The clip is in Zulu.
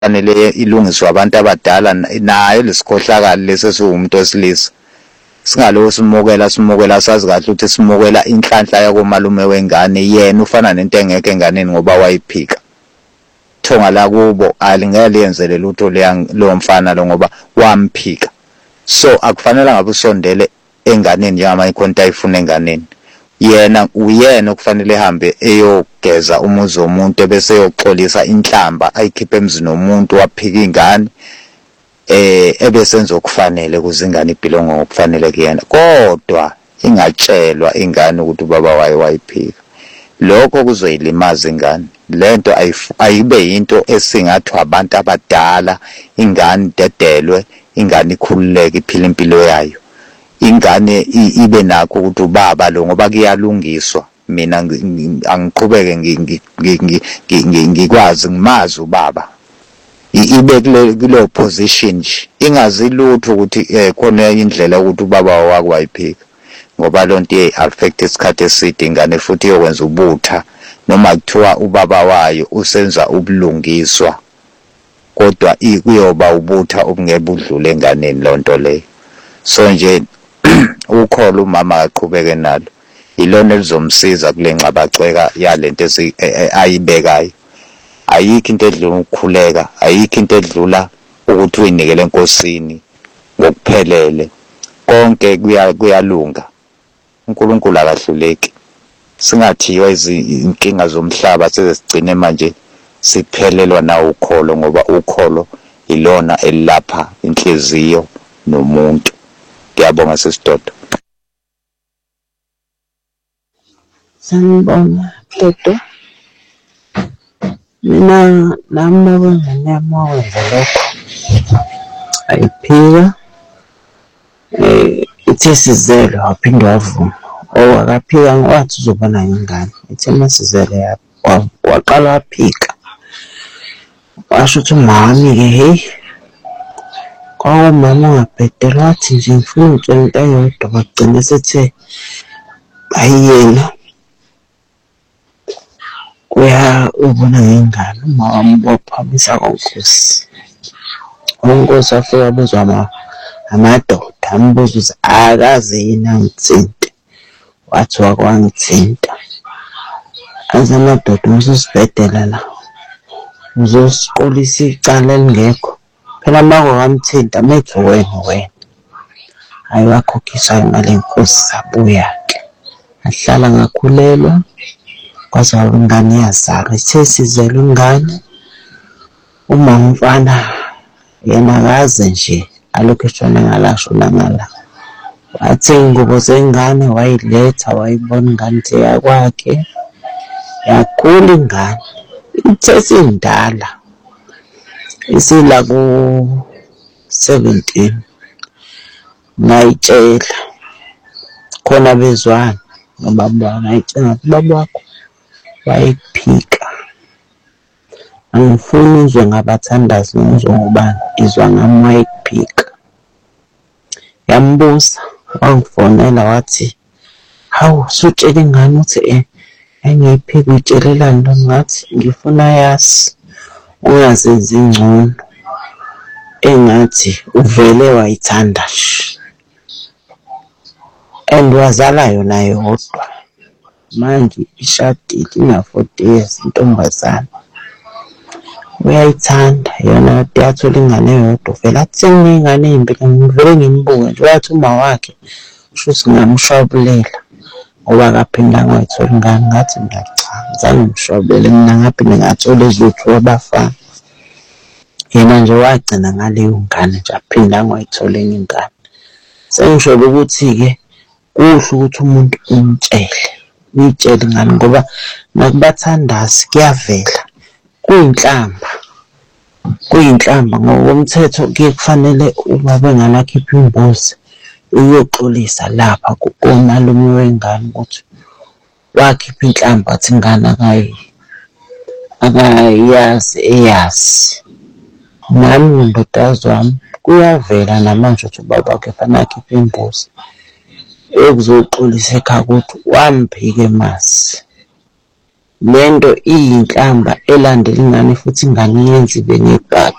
fanele ilungiswe abantu abadala nayo lesikhohlakala lesi siwumuntu wesilisa singalowo simukela sazi kahle ukuthi simukela inhlanhla yakomalume wengane yena ufana nento engeke enganeni ngoba wayiphika thonga la kubo alingeke liyenzele lutho lo mfana lo ngoba wamphika so akufanele ngabe usondele enganeni njengama ikhonta ayifuna enganeni yena uyena okufanele ehambe eyogeza umuzi womuntu bese eyoxolisa inhlamba ayikhiphe emzini womuntu waphika ingane ebesenza okufanele kuzingane ibhilongo ngokufanele kuyena kodwa ingatshelwa ingane ukuthi ubaba wayo wayiphika lokho kuzoyilimaza ingane lento ayibe into esingathwa abantu abadala ingane dedelwe ingane ikhululeke iphile impilo yayo ingane ibe nakho ukuthi ubaba lo ngoba kuyalungiswa mina angiqhubeke ngikwazi ngimazi ubaba ibe kule position nje ingazi lutho ukuthi khona indlela ukuthi ubaba wakhe wayiphika ngoba lonto affect isikhathi eside ingane futhi yokwenza ubutha noma kuthiwa ubaba wayo usenza ubulungiswa kodwa kuyoba ubutha obungebudlule enganeni lonto leyo so nje ukholo umama aqhubeke nalo ilona elizomsiza kule ngxabacweka yalento ayibekayo ayikho into edlula ukukhuleka ayikho into edlula ukuthi uyinikele enkosini ngokuphelele konke kuyalunga uNkulunkulu akahluleki singathiwa izinkinga zomhlaba sezigcine manje siphelelwa na ukholo ngoba ukholo ilona elapha inhliziyo nomuntu ngiyabonga sesidodo sanibona Toto mina nami bangani yami wenza lokho ayiphika ithe sizele waphinde wavuma akaphika wathi uzobona ingane ithe masizele waqala waphika washo ukuthi mami-ke hey kwawumama ungabhedela wathi nje ngifuna ukutshela into eyodwa bagcine sethe ayiyena ubona ngengane uma wambophamisa konkosi onkosi afika abuzwa amadoda ambuza ukuthi akaze yini angithinte wathi wakwangithinta aze amadoda umusibhedela la uzosiqolisa icala elingekho phela mako kamthinta methu wena hayi wakhokhiswa imali enkosi sabuya-ke ahlala ngakhulelwa kwaze waba ingane yazalwa ithe sizele ingane uma umfana yena akaze nje alokhu eshona ngalasho langala wathi ingubo zengane wayiletha wayibona ingane nje yakwakhe yakhula ingane ithe sindala isila ku-17 ngayitshela khona bezwana ngobaba ngayitshela ubaba wakho wayephika angifuni uzwe ngabathandazi ngizwe ngobani izwa ngami wayephika yambuza wangifonela wathi hawu sutshela ingane uthi engiyiphika uyitshelelani lo ngathi ngifuna yazi ungazenzi ngcono engathi uvele wayithanda nje and wazala yona yodwa manje ishadile ina-40 years intombazana uyayithanda yona kodwa yathola ingane yodwa vele athi sengiyingane eyimbili ngivele ngimbuke nje wathi uma wakhe shuthi ngamshwabulela ngoba akaphindanga wayithola ingane ngathi mina cha ngizange ngimshwabulele mina ngaphinde ngathola ezithu wabafana yena nje wagcina ngaleyo ngane nje aphindanga wayithola enye ingane sengisho ukuthi-ke kuhle ukuthi umuntu uyitshele ingane ngoba nakubathandazi kuyavela kuyinhlamba ngokomthetho kuye kufanele ubaba engane akhiphe imbuzi uyoxolisa lapha kumalume wengane ukuthi wakhipha inhlamba athi ingane akayazi eyazi nami ndodazi wami kuyavela namanje ukuthi ubaba wakhe fanele akhiphe imbuzi ekuzoxolisa ekhaya ukuthi wamphika emazi lento iyinhlamba elandela ingane futhi ingane iyenza ibe negaba.